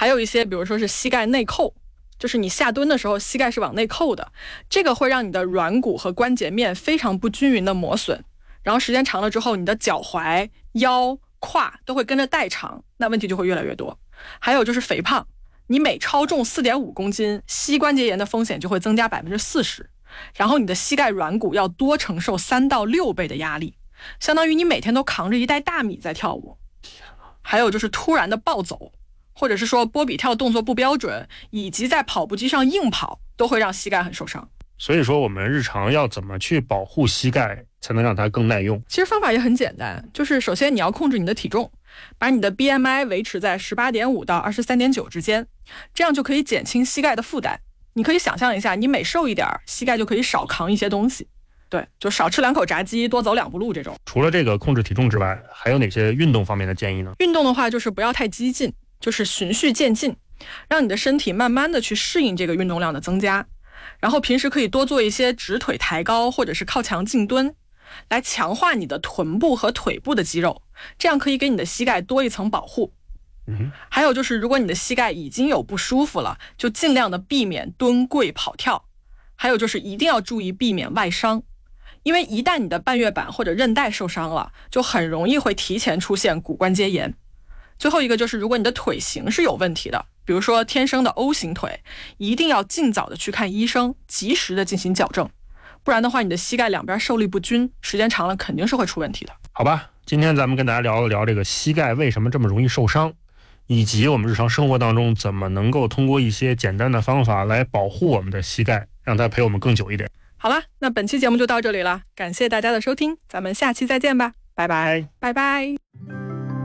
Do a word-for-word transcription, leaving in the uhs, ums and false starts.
还有一些比如说是膝盖内扣，就是你下蹲的时候膝盖是往内扣的，这个会让你的软骨和关节面非常不均匀的磨损，然后时间长了之后，你的脚踝、腰、胯都会跟着代偿，那问题就会越来越多。还有就是肥胖，你每超重 四点五公斤，膝关节炎的风险就会增加 百分之四十， 然后你的膝盖软骨要多承受三到六倍的压力，相当于你每天都扛着一袋大米在跳舞。还有就是突然的暴走，或者是说波比跳动作不标准，以及在跑步机上硬跑，都会让膝盖很受伤。 所以说我们日常要怎么去保护膝盖才能让它更耐用？ 其实方法也很简单，就是首先你要控制你的体重，把你的 B M I 维持在 十八点五 到 二十三点九 之间，这样就可以减轻膝盖的负担。你可以想象一下，你每瘦一点，膝盖就可以少扛一些东西。对，就少吃两口炸鸡，多走两步路这种。 除了这个控制体重之外，还有哪些运动方面的建议呢？ 运动的话就是不要太激进，就是循序渐进，让你的身体慢慢的去适应这个运动量的增加。然后平时可以多做一些直腿抬高或者是靠墙静蹲，来强化你的臀部和腿部的肌肉，这样可以给你的膝盖多一层保护。 嗯， 还有就是如果你的膝盖已经有不舒服了，就尽量的避免蹲跪跑跳。还有就是一定要注意避免外伤，因为一旦你的半月板或者韧带受伤了，就很容易会提前出现骨关节炎。最后一个就是如果你的腿型是有问题的，比如说天生的 O 型腿，一定要尽早的去看医生，及时的进行矫正，不然的话你的膝盖两边受力不均，时间长了肯定是会出问题的。 好吧，今天咱们跟大家聊一聊这个膝盖为什么这么容易受伤，以及我们日常生活当中怎么能够通过一些简单的方法来保护我们的膝盖，让它陪我们更久一点。 好了，那本期节目就到这里了，感谢大家的收听，咱们下期再见吧，拜拜，拜拜。